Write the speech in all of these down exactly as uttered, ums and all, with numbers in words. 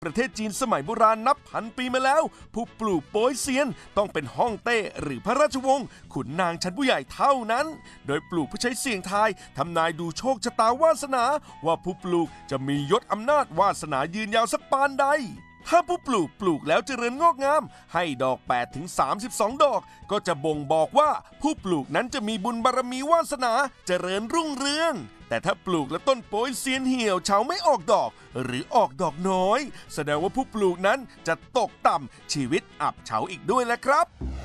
ประเทศจีนสมัยโบราณนับพันปีมาแล้วผู้ปลูกโป๊ยเซียนต้องเป็นฮ่องเต้หรือพระราชวงศ์ขุนนางชั้นผู้ใหญ่เท่านั้นโดยปลูกเพื่อใช้เสี่ยงทายทำนายดูโชคชะตาวาสนาว่าผู้ปลูกจะมียศอำนาจวาสนายืนยาวสักปานใดถ้าผู้ปลูกปลูกแล้วเจริญงอกงามให้ดอก แปดถึงสามสิบสอง ดอกก็จะบ่งบอกว่าผู้ปลูกนั้นจะมีบุญบารมีวาสนาเจริญรุ่งเรืองแต่ถ้าปลูกและต้นโป๊ยเซียนเหี่ยวเฉาไม่ออกดอกหรือออกดอกน้อยแสดงว่าผู้ปลูกนั้นจะตกต่ำชีวิตอับเฉาอีกด้วยแหละครับ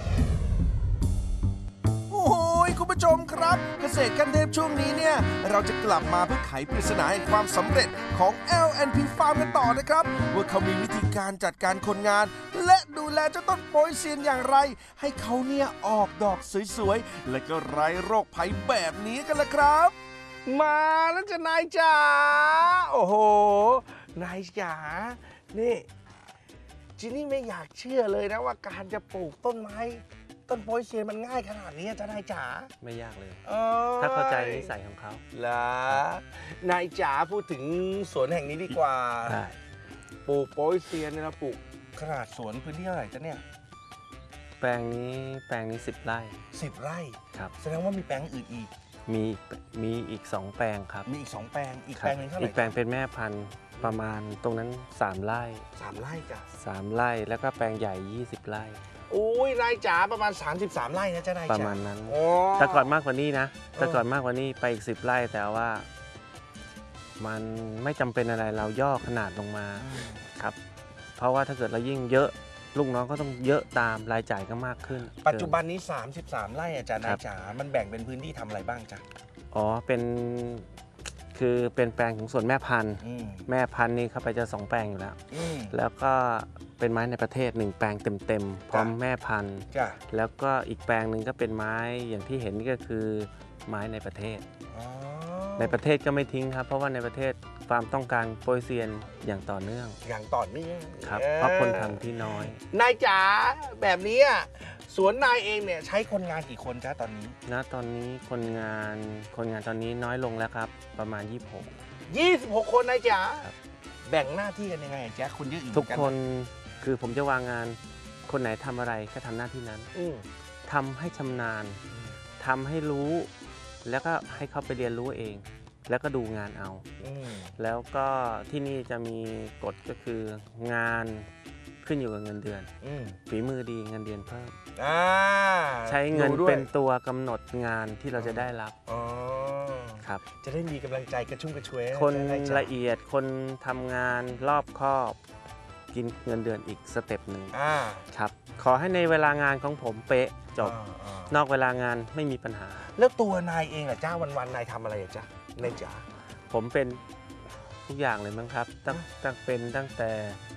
โอ้ยคุณผู้ชมครับเกษตรขั้นเทพช่วงนี้เนี่ยเราจะกลับมาเพื่อไขปริศนาแห่งความสำเร็จของ แอล แอนด์ พี Farm กันต่อนะครับว่าเขามีวิธีการจัดการคนงานและดูแลเจ้าต้นโป๊ยเซียนอย่างไรให้เขาเนี่ยออกดอกสวยๆและก็ไร้โรคภัยแบบนี้กันละครับมาแล้วจ้ะนายจ๋าโอ้โหนายจ๋านี่จินี่ไม่อยากเชื่อเลยนะว่าการจะปลูกต้นไม้ต้นโป๊ยเซียนมันง่ายขนาดนี้จ้ะนายจ๋าไม่ยากเลยถ้าเข้าใจนิสัยของเขาล่ะนายจ๋าพูดถึงสวนแห่งนี้ดีกว่าปลูกโป๊ยเซียนเนี่ยเราปลูกขนาดสวนพื้นที่เท่าไหร่จ๊ะเนี่ยแปลงนี้แปลงนี้สิบไร่สิบไร่ครับแสดงว่ามีแปลงอื่นอีกมีมีอีกสองแปลงครับมีอีกสองแปลงอีกแปลงนึงเท่าไหร่อีกแปลงเป็นแม่พันธุ์ประมาณตรงนั้นสามไร่สามไร่จ้ะสามไร่แล้วก็แปลงใหญ่ยี่สิบไร่โอ้ยนายจ๋าประมาณสามสิบสามไร่นะจ๊ะนายจ๋าประมาณนั้นแต่ก่อนมากกว่านี้นะแต่ก่อนมากกว่านี้ไปอีกสิบไร่แต่ว่ามันไม่จำเป็นอะไรเราย่อขนาดลงมาครับเพราะว่าถ้าเกิดเรายิ่งเยอะลูกน้องก็ต้องเยอะตามรายจ่ายก็มากขึ้นปัจจุบันนี้สามสิบสามไร่อาจารย์นายจ๋ามันแบ่งเป็นพื้นที่ทำอะไรบ้างจ๊ะอ๋อเป็นคือเป็นแปลงของส่วนแม่พันธุ์แม่พันธุ์นี่เข้าไปจะสองแปลงอยู่แล้วแล้วก็เป็นไม้ในประเทศหนึ่งแปลงเต็มๆพร้อมแม่พันธุ์แล้วก็อีกแปลงหนึ่งก็เป็นไม้อย่างที่เห็นนี่ก็คือไม้ในประเทศในประเทศก็ไม่ทิ้งครับเพราะว่าในประเทศความต้องการโป๊ยเซียนอย่างต่อเนื่องอย่างต่อเนื่องครับเพราะคนทำที่น้อยนายจ๋าแบบนี้สวนนายเองเนี่ยใช้คนงานกี่คนจ๊ะตอนนี้ณตอนนี้คนงานคนงานตอนนี้น้อยลงแล้วครับประมาณยี่สิบหกยี่สิบหกคนนายจ๋าแบ่งหน้าที่กันยังไงจ๊ะคนเยอะอยู่ทุกคนคือผมจะวางงานคนไหนทำอะไรก็ทำหน้าที่นั้นทำให้ชำนาญทำให้รู้แล้วก็ให้เขาไปเรียนรู้เองแล้วก็ดูงานเอาแล้วก็ที่นี่จะมีกฎก็คืองานขึ้นอยู่กับเงินเดือนฝีมือดีเงินเดือนเพิ่มใช้เงินเป็นตัวกำหนดงานที่เราจะได้รับครับจะได้มีกำลังใจกระชุ่มกระชวยคนละเอียดคนทำงานรอบคอบกินเงินเดือนอีกสเต็ปหนึ่งครับขอให้ในเวลางานของผมเป๊ะจบนอกเวลางานไม่มีปัญหาแล้วตัวนายเองอะจ้าวันๆนายทำอะไรอะจ้านายจ๋าผมเป็นทุกอย่างเลยมั้งครับตั้งตั้งเป็นตั้งแต่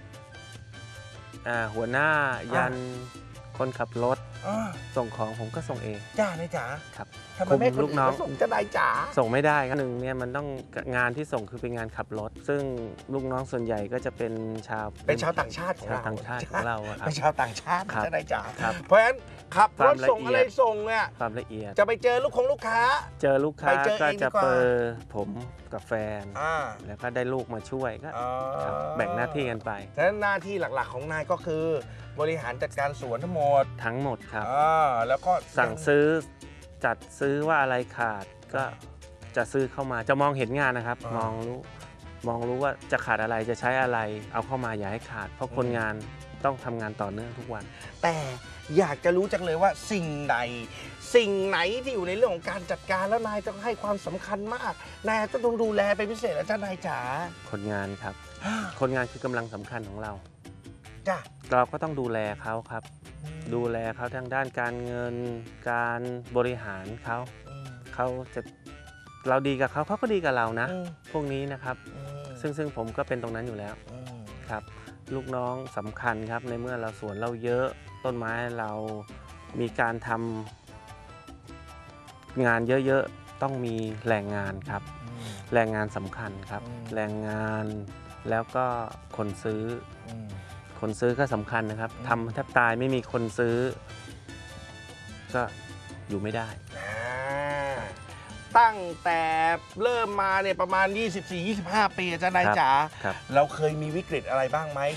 หัวหน้ายันคนขับรถส่งของผมก็ส่งเองจ้านายจ๋าครับทำไมไม่ลูกน้องส่งจ้านายจ๋าส่งไม่ได้หนึ่งเนี่ยมันต้องงานที่ส่งคือเป็นงานขับรถซึ่งลูกน้องส่วนใหญ่ก็จะเป็นชาวเป็นชาวต่างชาติชาวต่างชาติของเราครับเป็นชาวต่างชาติจ้านายจ๋าเพราะฉะนั้นขับรถส่งอะไรส่งเนี่ยความละเอียดจะไปเจอลูกของลูกค้าเจอลูกค้าก็จะเปิดผมกับแฟนแล้วก็ได้ลูกมาช่วยก็แบ่งหน้าที่กันไปฉะนั้นหน้าที่หลักๆของนายก็คือบริหารจัดการสวนทั้งหมดทั้งหมดครับแล้วก็สั่งซื้อจัดซื้อว่าอะไรขาดก็จะซื้อเข้ามาจะมองเห็นงานนะครับมองรู้มองรู้ว่าจะขาดอะไรจะใช้อะไรเอาเข้ามาอย่าให้ขาดเพราะคนงานต้องทำงานต่อเนื่องทุกวันแต่อยากจะรู้จังเลยว่าสิ่งใดสิ่งไหนที่อยู่ในเรื่องของการจัดการแล้วนายต้องให้ความสำคัญมากนายต้องดูแลเป็นพิเศษอาจารย์นายจ๋าคนงานครับคนงานคือกำลังสำคัญของเราจ้ะเราก็ต้องดูแลเขาครับดูแลเขาทางด้านการเงินการบริหารเขาเขาจะเราดีกับเขาเขาก็ดีกับเรานะพวกนี้นะครับซึ่งซึ่งผมก็เป็นตรงนั้นอยู่แล้วครับลูกน้องสำคัญครับในเมื่อเราสวนเราเยอะต้นไม้เรามีการทำงานเยอะๆต้องมีแรงงานครับแรงงานสำคัญครับแรงงานแล้วก็คนซื้อคนซื้อก็สำคัญนะครับทำแทบตายไม่มีคนซื้อก็อยู่ไม่ได้ตั้งแต่เริ่มมาเนี่ยประมาณ ยี่สิบสี่ ยี่สิบห้า ปีอาจารย์นายจ๋าเราเคยมีวิกฤตอะไรบ้างไหม